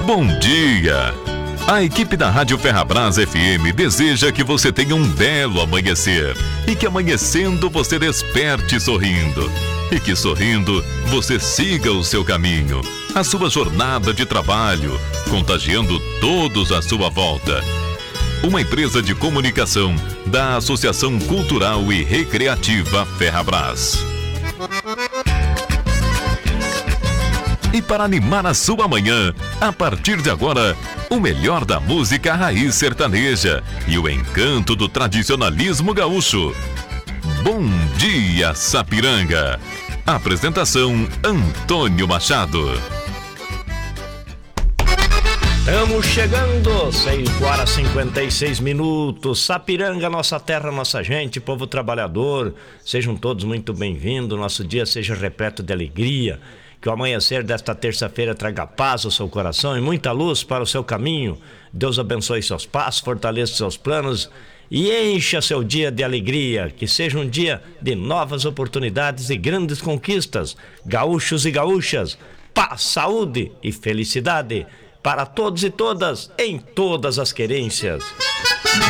Bom dia! A equipe da Rádio Ferrabras FM deseja que você tenha um belo amanhecer e que amanhecendo você desperte sorrindo e que sorrindo você siga o seu caminho, a sua jornada de trabalho, contagiando todos à sua volta. Uma empresa de comunicação da Associação Cultural e Recreativa Ferrabras. E para animar a sua manhã, a partir de agora, o melhor da música raiz sertaneja e o encanto do tradicionalismo gaúcho. Bom dia, Sapiranga. Apresentação, Antônio Machado. Estamos chegando, 6h56. Sapiranga, nossa terra, nossa gente, povo trabalhador. Sejam todos muito bem-vindos. Nosso dia seja repleto de alegria. Que o amanhecer desta terça-feira traga paz ao seu coração e muita luz para o seu caminho. Deus abençoe seus passos, fortaleça seus planos e encha seu dia de alegria. Que seja um dia de novas oportunidades e grandes conquistas. Gaúchos e gaúchas, paz, saúde e felicidade para todos e todas, em todas as querências.